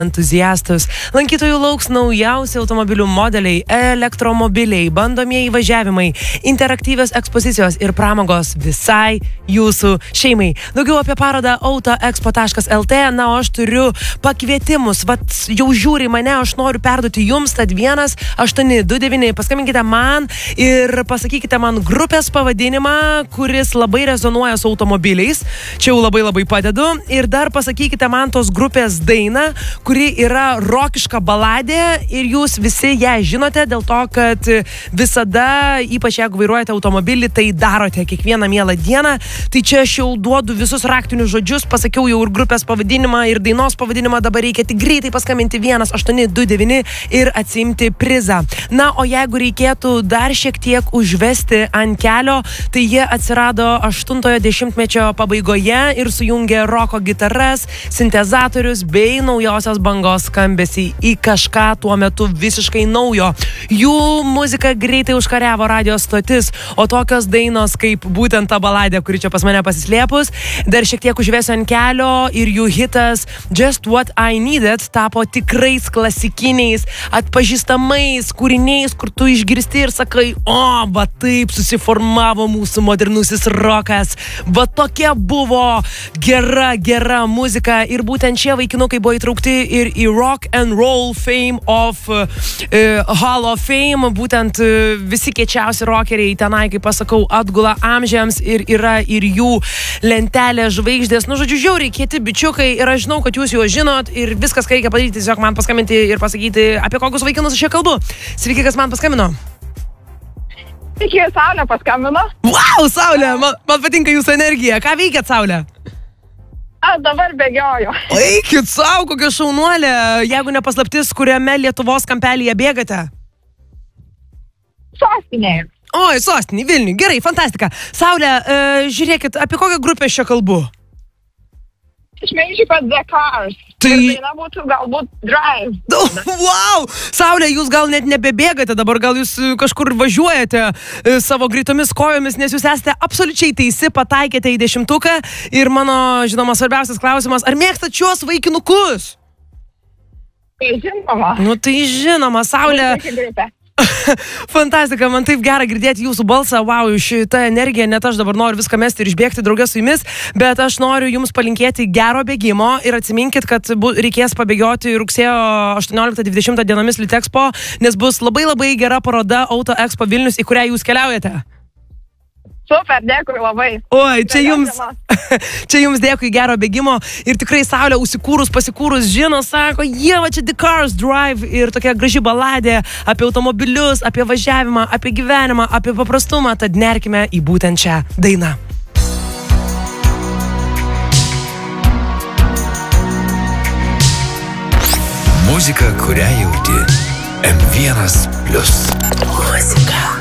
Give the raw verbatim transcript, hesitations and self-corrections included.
entuziastus. Lankytojų lauks naujausi automobilių modeliai, elektromobiliai, bandomieji važiavimai, interaktyvios ekspozicijos ir pramogos visai jūsų šeimai. Daugiau apie parodą autoexpo taškas lt. Na, o aš turiu pakvietimus. Vat jau žiūri mane, aš noriu perduoti jums, tad vienas aštuoni du devyni. Paskambinkite man ir pasakykite man grupės pavadinimą, kuris labai rezonuoja su automobiliais. Čia jau labai labai padedu. Ir dar pasakykite man tos grupės dainą, kuri yra rokiška baladė ir jūs visi ją žinote dėl to, kad visada, ypač jeigu vairuojate automobilį, tai darote kiekvieną mielą dieną. Tai čia aš jau duodu visus raktinius žodžius, pasakiau jau ir grupės pavadinimą, ir dainos pavadinimą, dabar reikia tik greitai paskambinti vienas aštuoni du devyni ir atsiimti prizą. Na, o jeigu reikėtų dar šiek tiek užvesti ant kelio, tai jie atsirado aštuntojo dešimtmečio pabaigoje ir sujungė roko gitaras, sintezatorius bei naujosios bangos skambesį į kažką tuo metu visiškai naujo. Jų muzika greitai užkariavo radio stotis, o tokios dainos kaip būtent ta baladė, kuri čia pas mane pasislėpus, dar šiek tiek užvesiu ant kelio ir jų hitas Just What I Needed tapo tikrais klasikiniais, atpažįstamais kūriniais, kur tu išgirsti ir sakai, o, va taip susiformavo mūsų modernusis rokas, va tokia buvo gera, gera muzika ir būtent šie vaikinukai buvo įtraukti ir į Rock and Roll Fame of uh, Hall of Fame, būtent uh, visi kiečiausi rockeriai tenai, kaip pasakau, atgula amžiams ir yra ir jų lentelė žvaigždės. Nu, žodžiu, žiauriai kieti bičiukai ir aš žinau, kad jūs juos žinot ir viskas, ką reikia padaryti, tiesiog man paskambinti ir pasakyti, apie kokius vaikinus aš čia kalbu. Sveiki, kas man paskambino? Sveiki, Saulė paskambino. Wow, Saulė, man, man patinka jūsų energija. Ką veikiat, Saulė? Aš dabar bėgioju. Eikit savo, kokia šaunuolė, jeigu nepaslaptis, kuriame Lietuvos kampelyje bėgate? Sostinėje. Oi, sostinė, Vilniui. Gerai, fantastika. Saulė, e, žiūrėkit, apie kokią grupę aš čia kalbu? Aš manyčiau, kad The Cars. Tai... Ir daina būtų galbūt Drive. Wow! Saulė, jūs gal net nebebėgate dabar, gal jūs kažkur važiuojate e, savo greitomis kojomis, nes jūs esate absoliučiai teisi, pataikėte į dešimtuką. Ir mano, žinoma, svarbiausias klausimas, ar mėgstat šios vaikinukus? Tai žinoma. Nu tai žinoma, Saulė... Fantastika, man taip gera girdėti jūsų balsą, wow, šitą energiją, net aš dabar noriu viską mesti ir išbėgti draugę su jumis, bet aš noriu jums palinkėti gero bėgimo ir atsiminkit, kad bu, reikės pabėgioti rugsėjo aštuonioliktą dvidešimtą dienomis Litexpo, nes bus labai labai gera paroda Autoexpo Vilnius, į kurią jūs keliaujate. Super, dėkui labai. Oi, čia jums, čia jums dėkui, gero bėgimo ir tikrai Saulė užsikūrus, pasikūrus žino, sako, jie, va čia The Cars Drive ir tokia graži baladė apie automobilius, apie važiavimą, apie gyvenimą, apie paprastumą, tad nerkime į būtent šią dainą. Muzika, kurią jauti. M vienas plius. Muzika.